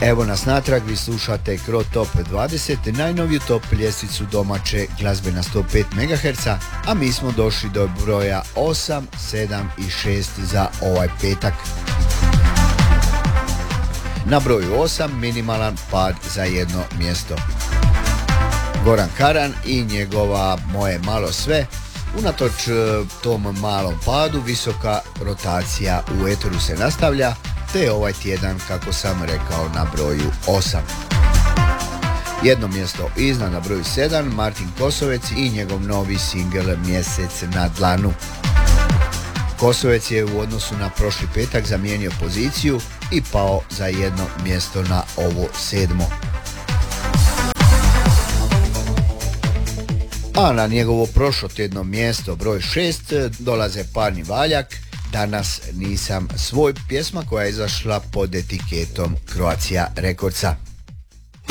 Evo nas natrag, vi slušate Cro Top 20, najnoviju top ljestvicu domaće glazbe na 105 MHz, a mi smo došli do broja 8, 7 i 6 za ovaj petak. Na broju 8 minimalan pad za jedno mjesto. Goran Karan i njegova Moje malo sve. Unatoč tom malom padu, visoka rotacija u eteru se nastavlja, te ovaj tjedan, kako sam rekao, na broju 8. Jedno mjesto iznad, na broju 7, Martin Kosovec i njegov novi singl Mjesec na dlanu. Kosovec je u odnosu na prošli petak zamijenio poziciju i pao za jedno mjesto na ovo 7. A na njegovo prošlotjedno mjesto broj 6 dolaze Parni Valjak, Danas nisam svoj, pjesma koja je izašla pod etiketom Croatia Recordsa.